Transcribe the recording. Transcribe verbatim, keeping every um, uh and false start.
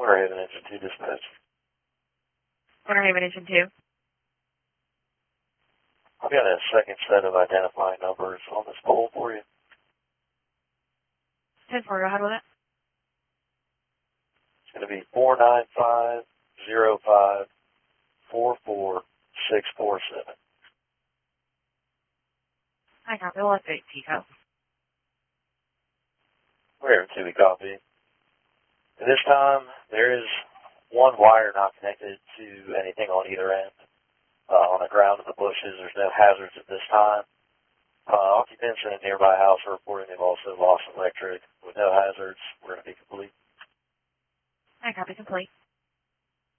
Winter Haven Engine two dispatch. Winter Haven Engine two. I've got a second set of identifying numbers on this pole for you. ten four, go ahead with it. It's going to be four nine five zero five four four six four seven. I copy. We'll update Pico. We're to be copy. At this time, there is one wire not connected to anything on either end. Uh, on the ground of the bushes, there's no hazards at this time. Uh, occupants in a nearby house are reporting they've also lost electric with no hazards. We're going to be complete. I copy complete.